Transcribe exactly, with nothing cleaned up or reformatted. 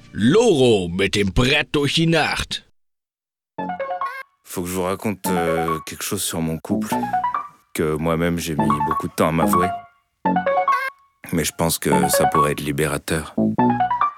Loro mit dem Brett durch die Nacht. Faut que je vous raconte euh, quelque chose sur mon couple, que moi-même j'ai mis beaucoup de temps à m'avouer. Mais je pense que ça pourrait être libérateur.